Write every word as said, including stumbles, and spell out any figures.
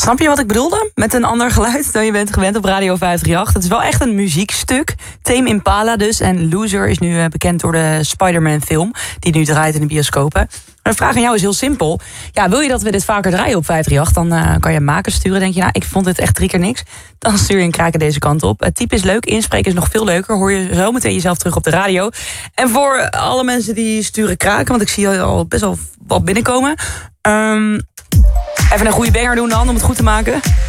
Snap je wat ik bedoelde? Met een ander geluid dan je bent gewend op Radio vijf drie acht. Het is wel echt een muziekstuk. Tame Impala dus. En Loser is nu bekend door de Spider-Man film. Die nu draait in de bioscopen. Maar de vraag aan jou is heel simpel. Ja, wil je dat we dit vaker draaien op vijf drie acht? Dan uh, kan je makers sturen. Denk je, nou, ik vond het echt drie keer niks. Dan stuur je een kraken deze kant op. Het type is leuk, inspreken is nog veel leuker. Hoor je zo meteen jezelf terug op de radio. En voor alle mensen die sturen kraken, want ik zie al best wel wat binnenkomen. Um, even een goede banger doen dan, om het goed te maken.